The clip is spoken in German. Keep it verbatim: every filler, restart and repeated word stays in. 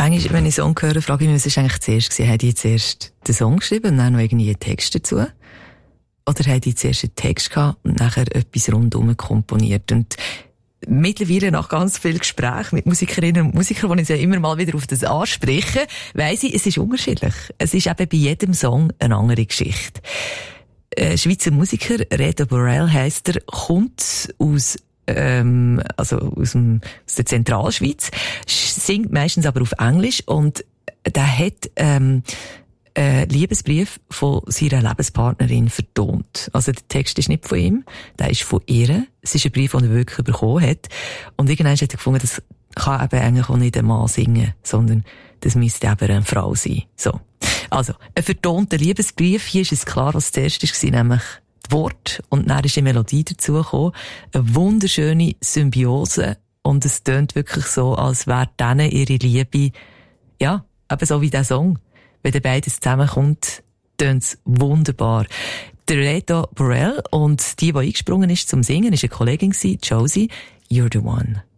Manchmal, wenn ich Song höre, frage ich mich, was ist eigentlich zuerst gewesen? Haben die zuerst den Song geschrieben und dann noch irgendwie einen Text dazu? Oder haben die zuerst einen Text gehabt und nachher etwas rundum komponiert? Und mittlerweile, nach ganz viel Gespräch mit Musikerinnen und Musikern, die ich ja immer mal wieder auf das anspreche, weiss ich, es ist unterschiedlich. Es ist eben bei jedem Song eine andere Geschichte. Ein Schweizer Musiker, Reto Borel heisst er, kommt aus ähm, also aus, dem, aus der Zentralschweiz, singt meistens aber auf Englisch und der hat ähm, einen Liebesbrief von seiner Lebenspartnerin vertont. Also der Text ist nicht von ihm, der ist von ihr. Es ist ein Brief, den er wirklich bekommen hat. Und irgendwann hat er gefunden, das kann eben eigentlich auch nicht ein Mann singen, sondern das müsste eben eine Frau sein. So. Also, ein vertonter Liebesbrief. Hier ist es klar, was zuerst war, nämlich das Wort. Und dann ist eine Melodie dazugekommen. Eine wunderschöne Symbiose. Und es tönt wirklich so, als wäre denen ihre Liebe, ja, eben so wie der Song. Wenn der beides zusammenkommt, tönt es wunderbar. Der Reto Borel und die, die eingesprungen ist zum Singen, ist eine Kollegin, Josie. You're the one.